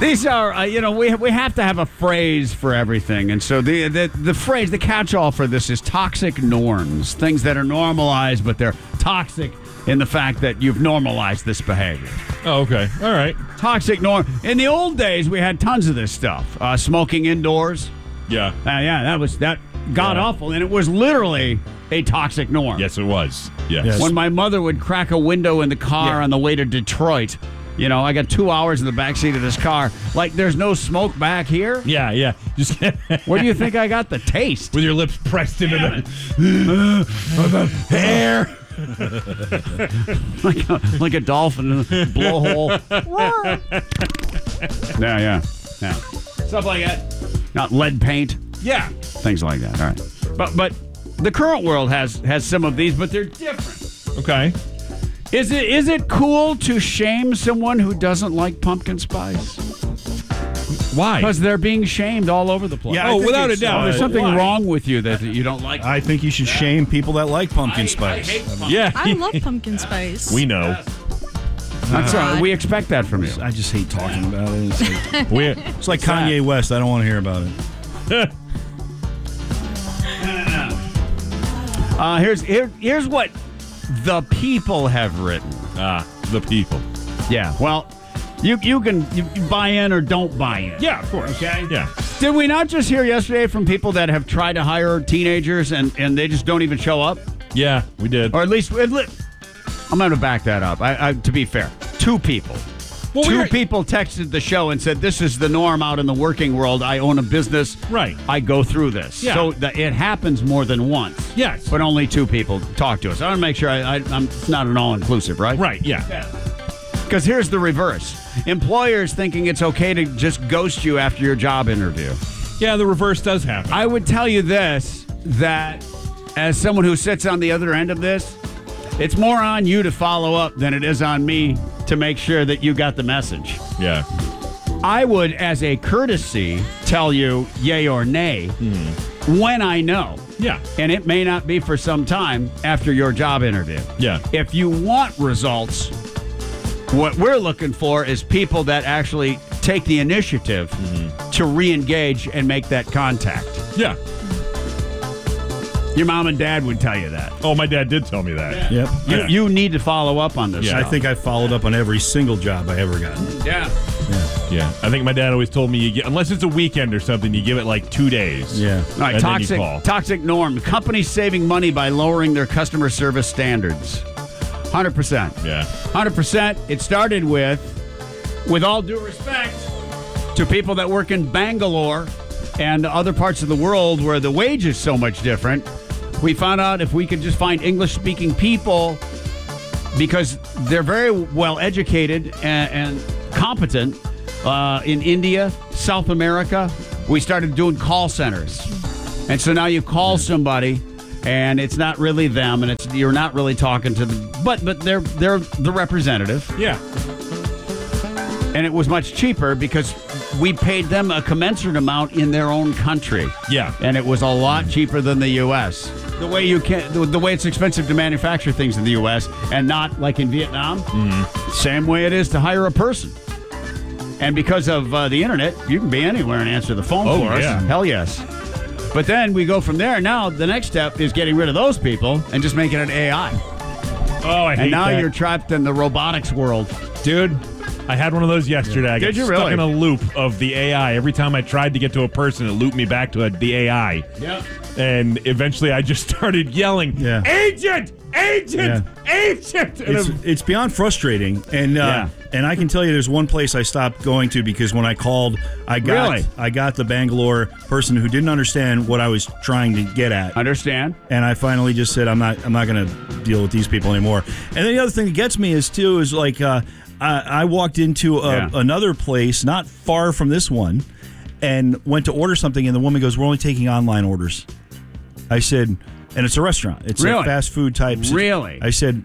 These are, we have to have a phrase for everything. And so the phrase, the catch-all for this is toxic norms. Things that are normalized, but they're toxic in the fact that you've normalized this behavior. Oh, okay. All right. Toxic norm. In the old days, we had tons of this stuff. Smoking indoors. Yeah. That was god-awful. And it was literally a toxic norm. Yes, it was. Yes. When my mother would crack a window in the car on the way to Detroit, I got 2 hours in the backseat of this car. Like, there's no smoke back here? Yeah. Just Where do you think I got the taste? with your lips pressed into the hair. like a dolphin in a blowhole. Yeah. Stuff like that. Not lead paint. Yeah. Things like that. All right. But the current world has some of these, but they're different. Okay. Is it cool to shame someone who doesn't like pumpkin spice? Why? Because they're being shamed all over the place. Yeah, I think without a doubt. There's something Why? wrong with you that you don't like. I think you should shame people that like pumpkin spice. I hate pumpkin. Yeah. I love pumpkin spice. We know. That's right. We expect that from you. I just hate talking about it. We're It's like Kanye West. I don't want to hear about it. Here's what the people have written. the people. Yeah. Well, you can buy in or don't buy in. Yeah, of course. Okay. Yeah. Did we not just hear yesterday from people that have tried to hire teenagers and they just don't even show up? Yeah, we did. Or at least I'm going to back that up. To be fair, two people. Two people texted the show and said, this is the norm out in the working world. I own a business. Right. I go through this. Yeah. So it happens more than once. Yes. But only two people talk to us. I want to make sure it's not an all-inclusive, right? Right, yeah. Because here's the reverse. Employers thinking it's okay to just ghost you after your job interview. Yeah, the reverse does happen. I would tell you this, that as someone who sits on the other end of this, it's more on you to follow up than it is on me to make sure that you got the message. Yeah. I would, as a courtesy, tell you yay or nay when I know. Yeah. And it may not be for some time after your job interview. Yeah. If you want results, what we're looking for is people that actually take the initiative to re-engage and make that contact. Yeah. Your mom and dad would tell you that. Oh, my dad did tell me that. Yep. You need to follow up on this. Yeah. I think I followed up on every single job I ever got. Yeah. Yeah. I think my dad always told me, unless it's a weekend or something, you give it like 2 days. Yeah. All right, And then you call. toxic norm. Companies saving money by lowering their customer service standards. 100%. Yeah. 100%. It started with all due respect to people that work in Bangalore and other parts of the world where the wage is so much different. We found out if we could just find English-speaking people, because they're very well educated and competent in India, South America. We started doing call centers. And so now you call somebody and it's not really them, and you're not really talking to them, but they're the representative. Yeah. And it was much cheaper because we paid them a commensurate amount in their own country. Yeah. And it was a lot cheaper than the U.S. The way it's expensive to manufacture things in the U.S. and not like in Vietnam, same way it is to hire a person. And because of the internet, you can be anywhere and answer the phone for us. yeah. Hell yes. But then we go from there. Now the next step is getting rid of those people and just making it AI. Oh, I hate And now that. you're trapped in the robotics world. Dude, I had one of those yesterday. I got Did you stuck really? in a loop of the AI. Every time I tried to get to a person, it looped me back to the AI. Yep. And eventually I just started yelling, Yeah. Agent! Agent! Agent! And It's beyond frustrating, and I can tell you, there's one place I stopped going to because when I called, I got the Bangalore person who didn't understand what I was trying to get at, Understand? and I finally just said, I'm not going to deal with these people anymore. And then the other thing that gets me is like I walked into another place not far from this one, and went to order something, and the woman goes, "We're only taking online orders." I said. And it's a restaurant. It's Really? a fast food type. Really? I said,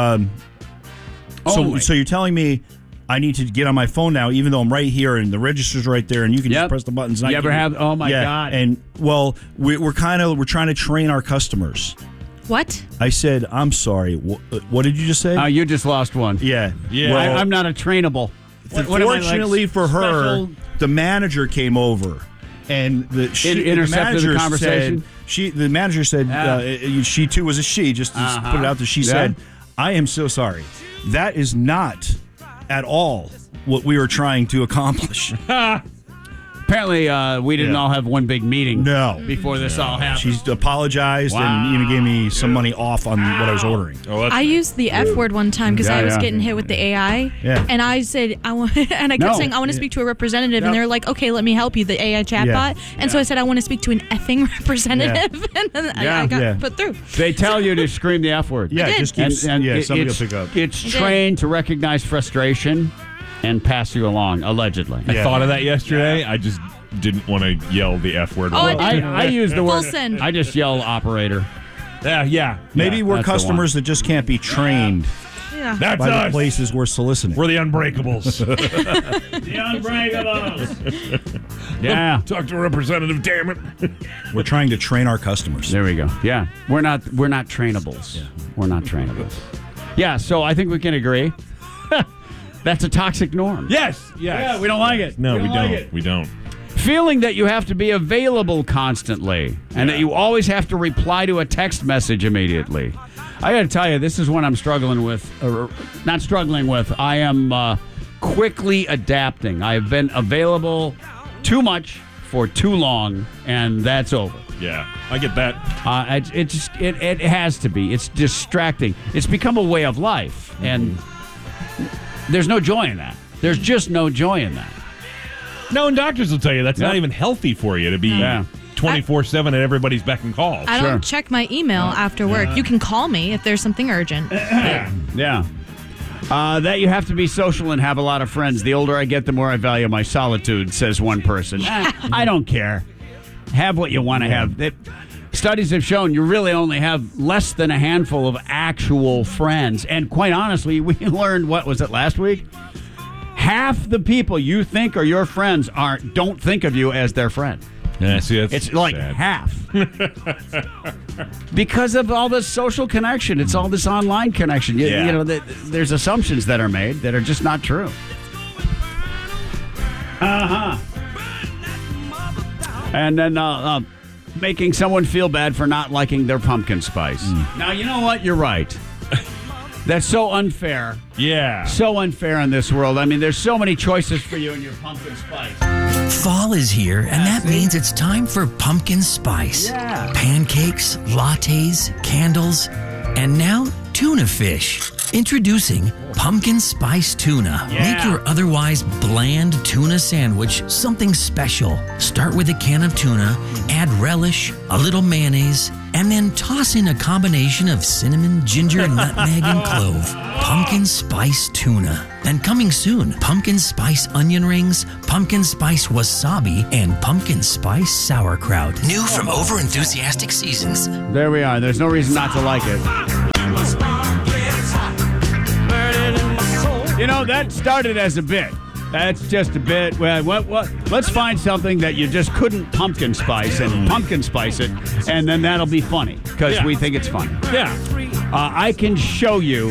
so you're telling me I need to get on my phone now, even though I'm right here and the register's right there, and you can just press the buttons. And You ever have? Oh my God! And well, we're trying to train our customers. What? I said, I'm sorry. What did you just say? You just lost one. Yeah. Yeah. Well, I'm not a trainable. What am I, like, fortunately for her, special- the manager came over. And Intercepted the manager conversation? The manager said she too was a she. Just to put it out there, she said, "I am so sorry. That is not at all what we were trying to accomplish." Apparently, we didn't all have one big meeting. No. Before this all happened. She's apologized and even gave me some money off on what I was ordering. Oh, that's I used the F word one time because I was Yeah. getting hit with the AI. Yeah. And I said, and I kept No. saying, I want to speak to a representative. And they're like, okay, let me help you, the AI chatbot. And so I said, I want to speak to an effing representative. And then I got put through. They tell you to scream the F word. Yeah, did. just keep. somebody will pick up. It's did. trained to recognize frustration and pass you along, allegedly. I thought of that yesterday. I just didn't want to yell the F word. Oh, I did. I use the Full word. send. I just yell operator. Yeah. Maybe we're that's the customers that just can't be trained Yeah. That's by the us. places we're soliciting. We're the Unbreakables. The Unbreakables. Yeah. Talk to a representative, damn it. We're trying to train our customers. There we go. Yeah. We're not trainables. Yeah. We're not trainables. Yeah, so I think we can agree. That's a toxic norm. Yes. Yeah, we don't like it. No, we like don't. it. We don't. Feeling that you have to be available constantly and that you always have to reply to a text message immediately. I got to tell you, this is one I'm struggling with. Not struggling with. I am quickly adapting. I've been available too much for too long, and that's over. Yeah, I get that. It has to be. It's distracting. It's become a way of life, and there's no joy in that. There's just no joy in that. No, and doctors will tell you that's not even healthy for you to be 24/7 at everybody's beck and call. I don't check my email after work. You can call me if there's something urgent. Yeah. That you have to be social and have a lot of friends. The older I get, the more I value my solitude, says one person. I don't care. Have what you want to have. Studies have shown you really only have less than a handful of actual friends. And quite honestly, we learned, what was it, last week? Half the people you think are your friends don't think of you as their friend. Yeah, see, that's It's like sad. half. Because of all this social connection. It's all this online connection. You know, there's assumptions that are made that are just not true. And then making someone feel bad for not liking their pumpkin spice. Now, you know what? You're right. That's so unfair. Yeah. So unfair in this world. I mean, there's so many choices for you in your pumpkin spice. Fall is here, and that means it's time for pumpkin spice. Yeah. Pancakes, lattes, candles, and now tuna fish. Introducing Pumpkin Spice Tuna. Yeah. Make your otherwise bland tuna sandwich something special. Start with a can of tuna, add relish, a little mayonnaise, and then toss in a combination of cinnamon, ginger, nutmeg, and clove. Pumpkin Spice Tuna. And coming soon, Pumpkin Spice Onion Rings, Pumpkin Spice Wasabi, and Pumpkin Spice Sauerkraut. New from Over Enthusiastic Seasons. There we are. There's no reason not to like it. You know, that started as a bit. That's just a bit. Well, let's find something that you just couldn't pumpkin spice and pumpkin spice it, and then that'll be funny because we think it's funny. Yeah. I can show you